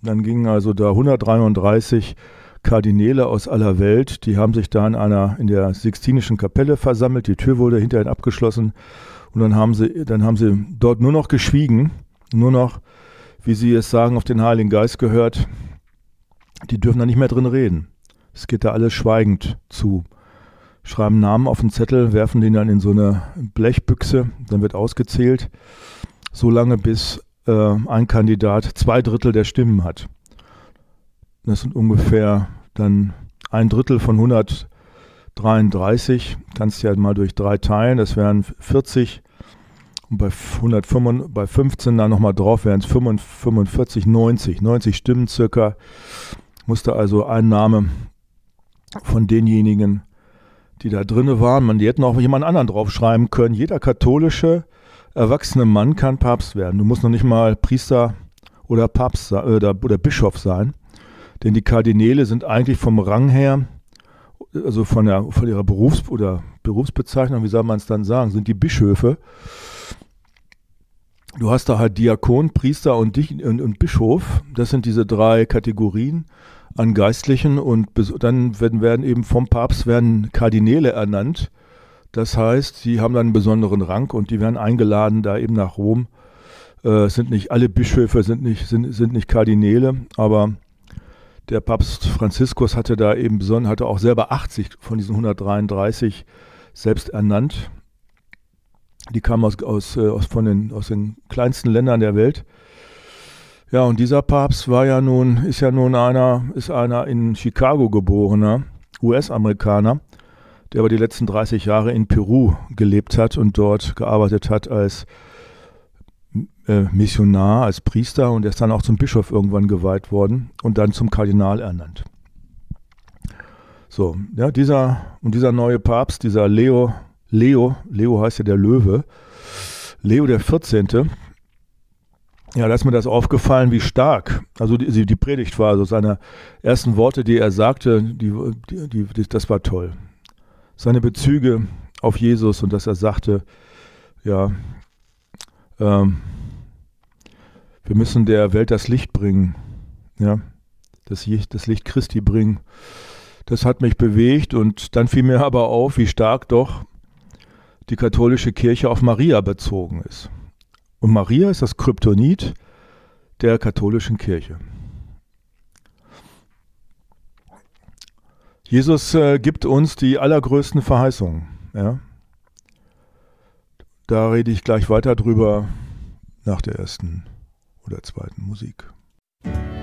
Dann gingen also da 133 Kardinäle aus aller Welt, die haben sich da in der Sixtinischen Kapelle versammelt, die Tür wurde hinterher abgeschlossen und dann haben sie dort nur noch geschwiegen, nur noch, wie sie es sagen, auf den Heiligen Geist gehört, die dürfen da nicht mehr drin reden. Es geht da alles schweigend zu. Schreiben Namen auf den Zettel, werfen den dann in so eine Blechbüchse, dann wird ausgezählt, so lange bis ein Kandidat 2/3 der Stimmen hat. Das sind ungefähr dann 1/3 von 133, kannst du ja mal durch 3 teilen, das wären 40 und bei 15 dann nochmal drauf wären es 45, 90 Stimmen circa, musste also ein Name von denjenigen, die da drinne waren, die hätten auch jemand anderen draufschreiben können. Jeder katholische erwachsene Mann kann Papst werden. Du musst noch nicht mal Priester oder Papst oder Bischof sein. Denn die Kardinäle sind eigentlich vom Rang her, also von ihrer Berufsbezeichnung, wie soll man es dann sagen, sind die Bischöfe. Du hast da halt Diakon, Priester und Bischof. Das sind diese 3 Kategorien an Geistlichen und dann werden eben vom Papst Kardinäle ernannt. Das heißt, die haben dann einen besonderen Rang und die werden eingeladen da eben nach Rom. Sind nicht alle Bischöfe, sind nicht Kardinäle, aber der Papst Franziskus hatte auch selber 80 von diesen 133 selbst ernannt. Die kamen aus den kleinsten Ländern der Welt. Ja, und dieser Papst ist einer in Chicago geborener US-Amerikaner, der aber die letzten 30 Jahre in Peru gelebt hat und dort gearbeitet hat als Missionar, als Priester und er ist dann auch zum Bischof irgendwann geweiht worden und dann zum Kardinal ernannt. So, ja, dieser neue Papst, dieser Leo heißt ja der Löwe, Leo der 14., ja, da ist mir das aufgefallen, wie stark, also die Predigt war, also seine ersten Worte, die er sagte, das war toll. Seine Bezüge auf Jesus und dass er sagte, ja, wir müssen der Welt das Licht bringen, ja, das Licht Christi bringen. Das hat mich bewegt und dann fiel mir aber auf, wie stark doch die katholische Kirche auf Maria bezogen ist. Und Maria ist das Kryptonit der katholischen Kirche. Jesus gibt uns die allergrößten Verheißungen. Ja? Da rede ich gleich weiter drüber nach der ersten oder zweiten Musik.